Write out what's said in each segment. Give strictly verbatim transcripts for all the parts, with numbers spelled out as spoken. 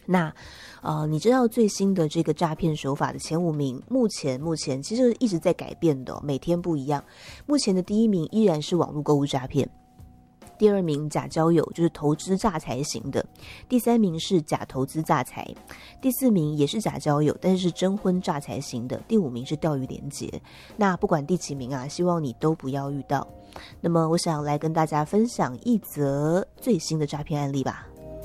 那呃，你知道最新的这个诈骗手法的前五名，目前目前其实一直在改变的、哦，每天不一样。目前的第一名依然是网络购物诈骗，第二名假交友，就是投资诈财型的，第三名是假投资诈财，第四名也是假交友，但是是征婚诈财型的，第五名是钓鱼连结。那不管第几名啊，希望你都不要遇到。那么我想来跟大家分享一则最新的诈骗案例吧。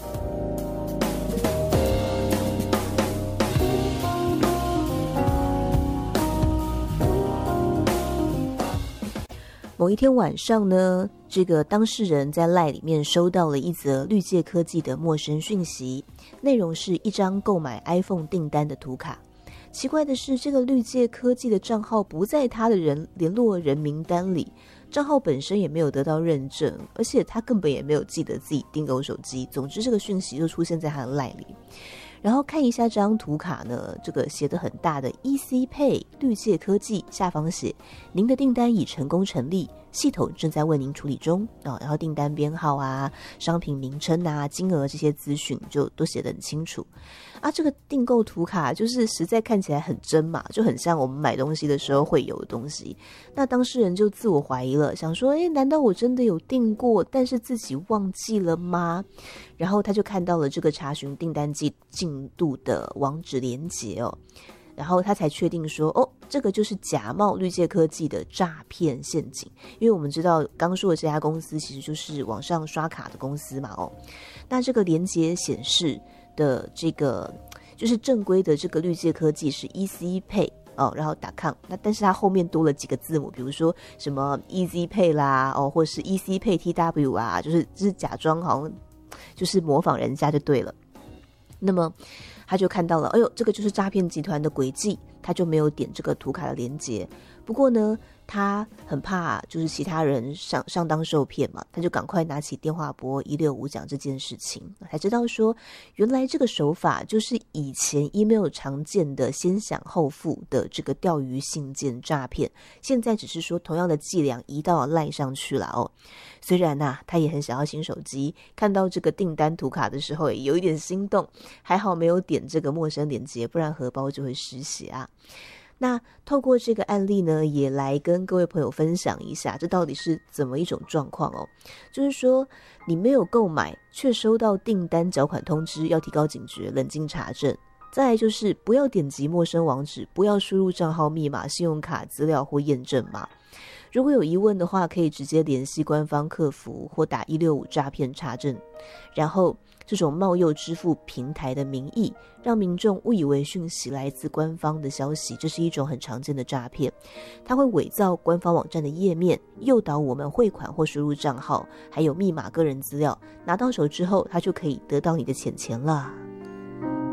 某一天晚上呢，这个当事人在 LINE 里面收到了一则绿界科技的陌生讯息，内容是一张购买 iPhone 订单的图卡。奇怪的是，这个绿界科技的账号不在他的人联络人名单里，账号本身也没有得到认证，而且他根本也没有记得自己订购手机。总之，这个讯息就出现在他的 LINE 里。然后看一下这张图卡呢，这个写得很大的 E C Pay 绿界科技，下方写您的订单已成功成立，系统正在为您处理中、哦、然后订单编号啊、商品名称啊、金额这些资讯就都写得很清楚啊。这个订购图卡就是实在看起来很真嘛，就很像我们买东西的时候会有的东西。那当事人就自我怀疑了，想说诶，难道我真的有订过，但是自己忘记了吗？然后他就看到了这个查询订单进进度的网址连结哦，然后他才确定说，哦，这个就是假冒绿界科技的诈骗陷阱。因为我们知道刚说的这家公司其实就是网上刷卡的公司嘛，哦，那这个连结显示的这个就是正规的这个绿界科技是 E C Pay。哦，然后 .com， 那但是它后面多了几个字母，比如说什么 Easy Pay 啦，哦，或者是 E C Pay T W 啊，就是就是假装好像就是模仿人家就对了。那么他就看到了，哎呦，这个就是诈骗集团的轨迹，他就没有点这个图卡的连结。不过呢，他很怕就是其他人上上当受骗嘛，他就赶快拿起电话拨一六五讲这件事情，才知道说原来这个手法就是以前 email 常见的先享后付的这个钓鱼信件诈骗，现在只是说同样的伎俩移到 LINE 上去了哦。虽然啊，他也很想要新手机，看到这个订单图卡的时候也有一点心动，还好没有点这个陌生链接，不然荷包就会失血啊。那透过这个案例呢，也来跟各位朋友分享一下，这到底是怎么一种状况哦？就是说，你没有购买，却收到订单缴款通知，要提高警觉，冷静查证。再来就是不要点击陌生网址，不要输入账号密码、信用卡资料或验证码。如果有疑问的话，可以直接联系官方客服或打一六五诈骗查证。然后这种冒用支付平台的名义，让民众误以为讯息来自官方的消息，这是一种很常见的诈骗。它会伪造官方网站的页面，诱导我们汇款或输入账号，还有密码、个人资料，拿到手之后，它就可以得到你的钱钱了。